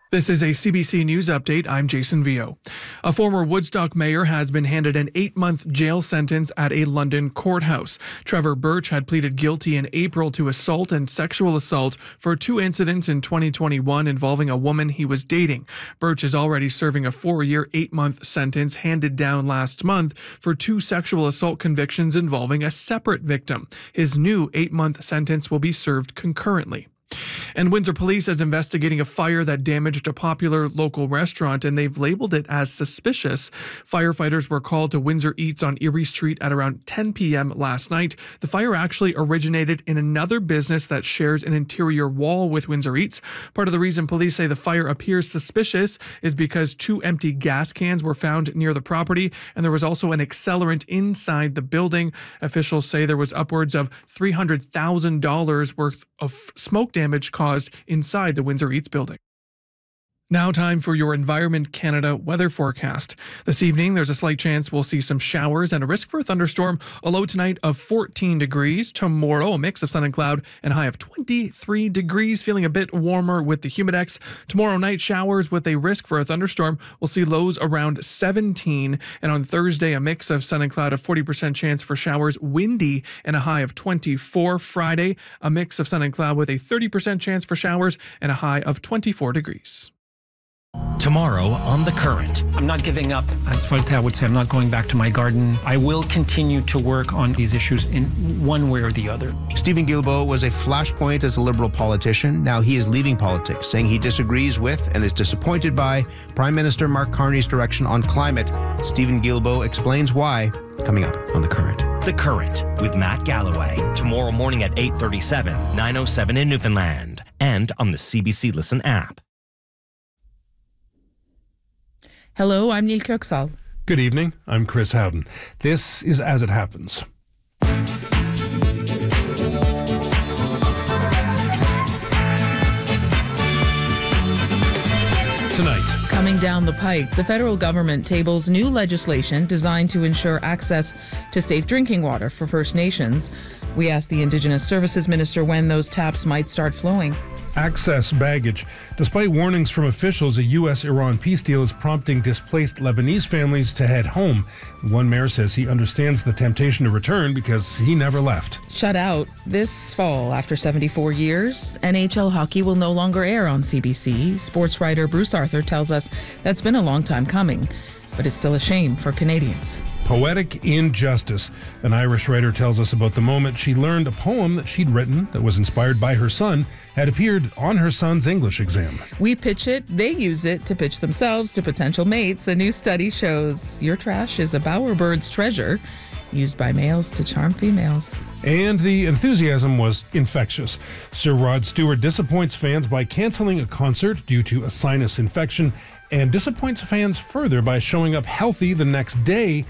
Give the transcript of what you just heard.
This is a CBC News update. I'm Jason Vio. A former Woodstock mayor has been handed an 8-month jail sentence at a London courthouse. Trevor Birch had pleaded guilty in April to assault and sexual assault for 2 incidents in 2021 involving a woman he was dating. Birch is already serving a 4-year, 8-month sentence handed down last month for 2 sexual assault convictions involving a separate victim. His new 8-month sentence will be served concurrently. And Windsor Police is investigating a fire that damaged a popular local restaurant, and they've labeled it as suspicious. Firefighters were called to Windsor Eats on Erie Street at around 10 p.m. last night. The fire actually originated in another business that shares an interior wall with Windsor Eats. Part of the reason police say the fire appears suspicious is because 2 empty gas cans were found near the property, and there was also an accelerant inside the building. Officials say there was upwards of $300,000 worth of smoke damage caused inside the Windsor Eats building. Now time for your Environment Canada weather forecast. This evening, there's a slight chance we'll see some showers and a risk for a thunderstorm. A low tonight of 14 degrees. Tomorrow, a mix of sun and cloud and a high of 23 degrees, feeling a bit warmer with the humidex. Tomorrow night, showers with a risk for a thunderstorm. We'll see lows around 17. And on Thursday, a mix of sun and cloud, a 40% chance for showers, windy, and a high of 24. Friday, a mix of sun and cloud with a 30% chance for showers and a high of 24 degrees. Tomorrow on The Current. I'm not giving up. As Voltaire would say, I'm not going back to my garden. I will continue to work on these issues in one way or the other. Stephen Guilbeault was a flashpoint as a Liberal politician. Now he is leaving politics, saying he disagrees with and is disappointed by Prime Minister Mark Carney's direction on climate. Stephen Guilbeault explains why, coming up on The Current. The Current with Matt Galloway. Tomorrow morning at 8:37, 9:07 in Newfoundland. And on the CBC Listen app. Hello, I'm Neil Kirksall. Good evening, I'm Chris Howden. This is As It Happens. Tonight. Coming down the pike, the federal government tables new legislation designed to ensure access to safe drinking water for First Nations. We asked the Indigenous Services Minister when those taps might start flowing. Access baggage. Despite warnings from officials, a U.S.-Iran peace deal is prompting displaced Lebanese families to head home. One mayor says he understands the temptation to return because he never left. Shut out this fall after 74 years. NHL hockey will no longer air on CBC. Sports writer Bruce Arthur tells us that's been a long time coming, but it's still a shame for Canadians. Poetic injustice. An Irish writer tells us about the moment she learned a poem that she'd written that was inspired by her son had appeared on her son's English exam. We pitch it, they use it to pitch themselves to potential mates. A new study shows your trash is a bowerbird's treasure, used by males to charm females. And the enthusiasm was infectious. Sir Rod Stewart disappoints fans by cancelling a concert due to a sinus infection and disappoints fans further by showing up healthy the next day